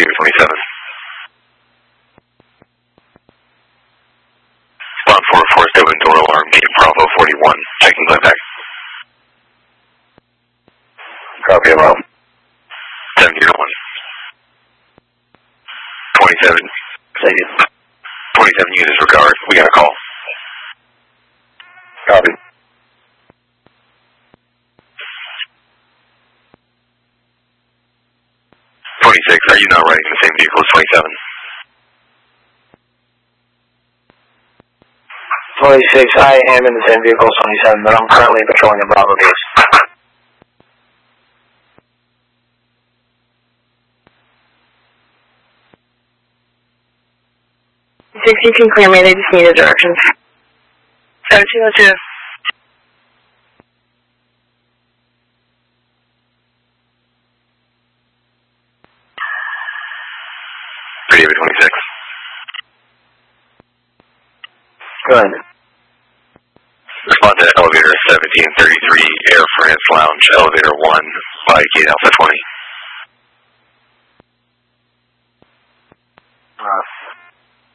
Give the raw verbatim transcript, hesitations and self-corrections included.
David twenty-seven. Spawn four four seven, door alarm, gate Bravo forty-one, checking playback. Copy, I'm out. seven zero one. twenty-seven. Thank you. twenty-seven units, regard. We got a call. Copy. twenty-six, are you not riding the same vehicle as twenty-seven? twenty-six, I am in the same vehicle as twenty-seven, but I'm currently patrolling the Bravo base. six, you can clear me, they just need a direction. seven two oh two. David twenty-six. Go ahead. Respond to elevator seventeen thirty-three, Air France Lounge, elevator one, by gate Alpha twenty. Uh,